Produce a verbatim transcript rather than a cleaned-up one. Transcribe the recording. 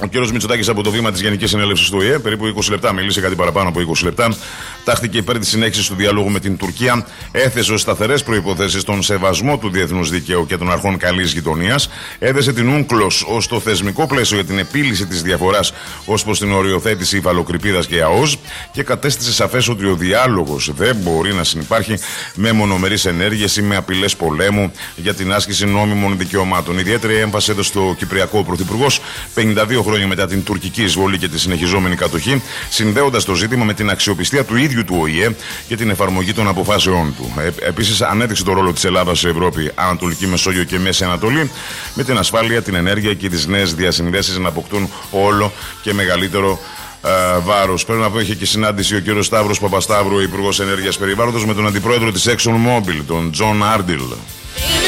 Ο κ. Μητσοτάκης από το βήμα της Γενικής Συνέλευσης του Ο Ε Ε, περίπου είκοσι λεπτά, μίλησε κάτι παραπάνω από είκοσι λεπτά. Τάχθηκε υπέρ της συνέχισης του διαλόγου με την Τουρκία. Έθεσε ως σταθερές προϋποθέσεις τον σεβασμό του διεθνούς δικαίου και των αρχών καλής γειτονίας. Έδεσε την UNCLOS ως το θεσμικό πλαίσιο για την επίλυση της διαφοράς ως προς την οριοθέτηση υφαλοκρηπίδας και ΑΟΣ. Και κατέστησε σαφές ότι ο διάλογος δεν μπορεί να συνυπάρχει με μονομερείς ενέργειες ή με απειλές πολέμου για την άσκηση νόμιμων δικαιωμάτων. Ιδιαίτερη έμφαση έδωσε στο Κυπριακό Πρωθυπουργός πενήντα δύο χρόνια μετά την τουρκική εισβολή και τη συνεχιζόμενη κατοχή, συνδέοντας το ζήτημα με την αξιοπιστία του ίδιου του Ο Ε Ε και την εφαρμογή των αποφάσεών του. Ε, επίσης, ανέδειξε το ρόλο της Ελλάδας σε Ευρώπη, Ανατολική Μεσόγειο και Μέση Ανατολή, με την ασφάλεια, την ενέργεια και τις νέες διασυνδέσεις να αποκτούν όλο και μεγαλύτερο Uh, βάρος. Πρέπει να πω, είχε και συνάντηση ο κ. Σταύρος Παπασταύρου, Υπουργός Ενέργειας Περιβάλλοντος, με τον αντιπρόεδρο της ExxonMobil, τον Τζον Άρντιλ.